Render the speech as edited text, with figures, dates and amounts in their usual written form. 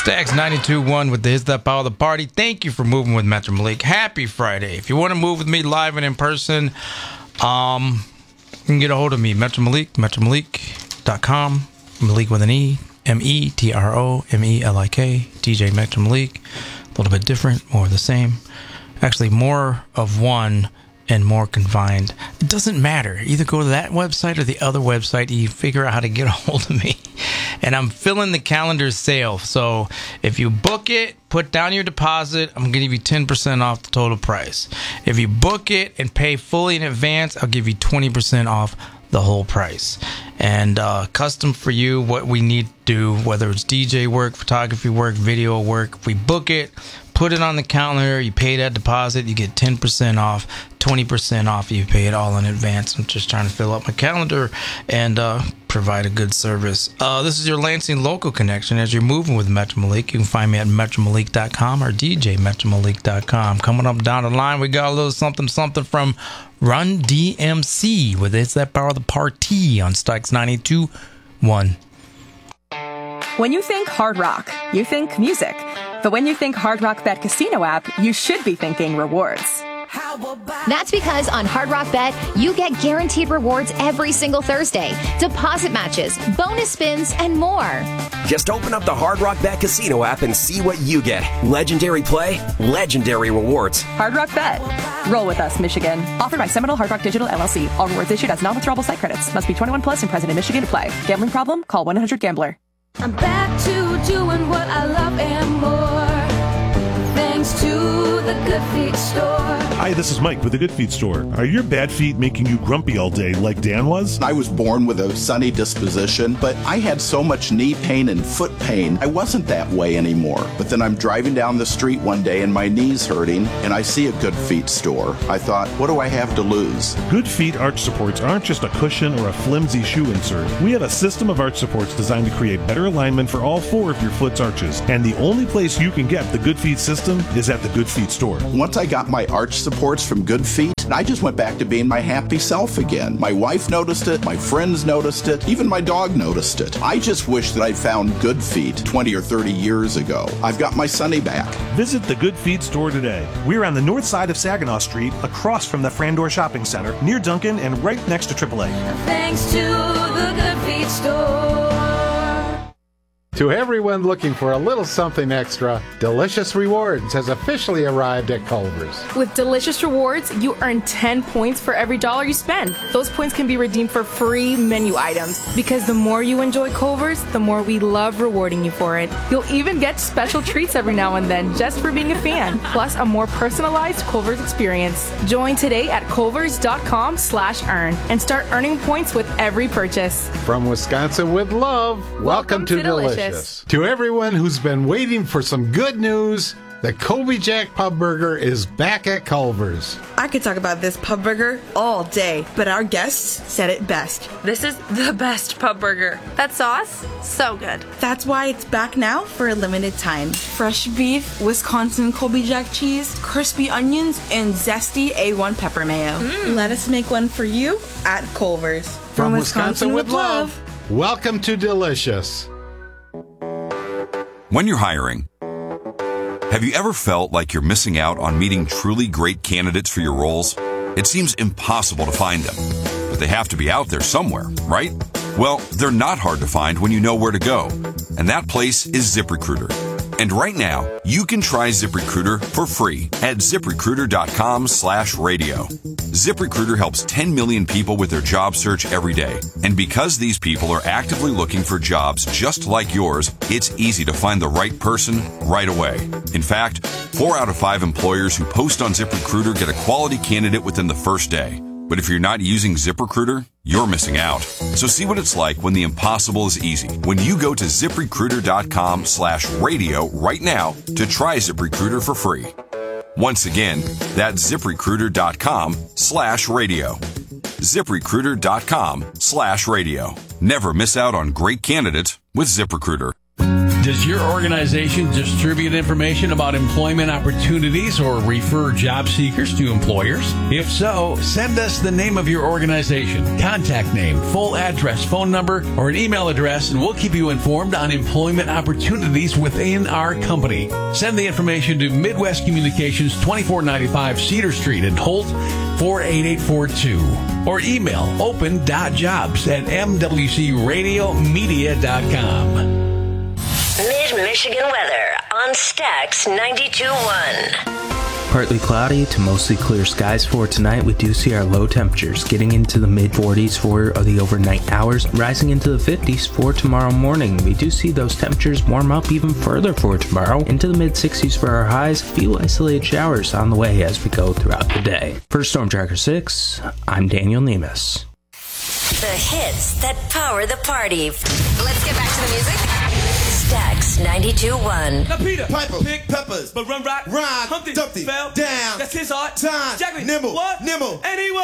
Stax 92.1 with the Hits That Power the Party. Thank you for moving with Metro Malik. Happy Friday. If you want to move with me live and in person, you can get a hold of me, Metro Malik, metromalik.com. Malik with an E, METROMELIK, DJ Metro Malik. A little bit different, more of the same. Actually, more of one and more confined. It doesn't matter. Either go to that website or the other website. You figure out how to get a hold of me. And I'm filling the calendar sale. So if you book it, put down your deposit, I'm going to give you 10% off the total price. If you book it and pay fully in advance, I'll give you 20% off the whole price. And custom for you, what we need to do, whether it's DJ work, photography work, video work. If we book it, put it on the calendar, you pay that deposit, you get 10% off, 20% off if you pay it all in advance. I'm just trying to fill up my calendar and provide a good service. This is your Lansing local connection. As you're moving with Metro Malik, you can find me at metromalik.com or djmetromalik.com. Coming up down the line, we got a little something from Run DMC with It's That Power of the Party on Stax 92.1. When you think Hard Rock, you think music. But when you think Hard Rock Bet Casino app, you should be thinking rewards. That's because on Hard Rock Bet, you get guaranteed rewards every single Thursday, deposit matches, bonus spins, and more. Just open up the Hard Rock Bet Casino app and see what you get. Legendary play, legendary rewards. Hard Rock Bet. Roll with us, Michigan. Offered by Seminole Hard Rock Digital LLC. All rewards issued as non-withdrawable site credits. Must be 21 plus and present in Michigan to play. Gambling problem? Call 1-800-GAMBLER. I'm back to doing what I love and more. Thanks to the Good Feet store. Hi, this is Mike with the Good Feet store. Are your bad feet making you grumpy all day like Dan was? I was born with a sunny disposition, but I had so much knee pain and foot pain, I wasn't that way anymore. But then I'm driving down the street one day and my knee's hurting, and I see a Good Feet store. I thought, what do I have to lose? Good Feet arch supports aren't just a cushion or a flimsy shoe insert. We have a system of arch supports designed to create better alignment for all four of your foot's arches. And the only place you can get the Good Feet system is at the Good Feet store. Once I got my arch supports from Good Feet, I just went back to being my happy self again. My wife noticed it, my friends noticed it, even my dog noticed it. I just wish that I'd found Good Feet 20 or 30 years ago. I've got my Sonny back. Visit the Good Feet store today. We're on the north side of Saginaw Street, across from the Frandor Shopping Center, near Duncan and right next to AAA. Thanks to the Good Feet store. To everyone looking for a little something extra, Delicious Rewards has officially arrived at Culver's. With Delicious Rewards, you earn 10 points for every $1 you spend. Those points can be redeemed for free menu items. Because the more you enjoy Culver's, the more we love rewarding you for it. You'll even get special treats every now and then just for being a fan, plus a more personalized Culver's experience. Join today at culvers.com/earn and start earning points with every purchase. From Wisconsin with love, welcome to Delicious. To everyone who's been waiting for some good news, the Colby Jack Pub Burger is back at Culver's. I could talk about this pub burger all day, but our guests said it best. This is the best pub burger. That sauce, so good. That's why it's back now for a limited time. Fresh beef, Wisconsin Colby Jack cheese, crispy onions, and zesty A1 pepper mayo. Let us make one for you at Culver's. From Wisconsin with love, welcome to Delicious. When you're hiring, have you ever felt like you're missing out on meeting truly great candidates for your roles? It seems impossible to find them, but they have to be out there somewhere, right? Well, they're not hard to find when you know where to go, and that place is ZipRecruiter. And right now, you can try ZipRecruiter for free at ZipRecruiter.com/radio. ZipRecruiter helps 10 million people with their job search every day. And because these people are actively looking for jobs just like yours, it's easy to find the right person right away. In fact, 4 out of 5 employers who post on ZipRecruiter get a quality candidate within the first day. But if you're not using ZipRecruiter, you're missing out. So see what it's like when the impossible is easy. When you go to ZipRecruiter.com/radio right now to try ZipRecruiter for free. Once again, that's ZipRecruiter.com/radio. ZipRecruiter.com/radio. Never miss out on great candidates with ZipRecruiter. Does your organization distribute information about employment opportunities or refer job seekers to employers? If so, send us the name of your organization, contact name, full address, phone number, or an email address, and we'll keep you informed on employment opportunities within our company. Send the information to Midwest Communications, 2495 Cedar Street in Holt, 48842. Or email open.jobs@mwcradiomedia.com. Mid-Michigan weather on Stax 92.1. Partly cloudy to mostly clear skies for tonight. We do see our low temperatures getting into the mid-40s for the overnight hours, rising into the 50s for tomorrow morning. We do see those temperatures warm up even further for tomorrow, into the mid-60s for our highs. A few isolated showers on the way as we go throughout the day. For Storm Tracker 6, I'm Daniel Nemus. The hits that power the party. Let's get back to the music. Stax 92.1. Now Peter, Piper, Pick Peppers, but Run Rock, Rhyme, Humpty, Dumpty, fell down. That's his art. Time, Jack, nimble, what? Nimble, and he was.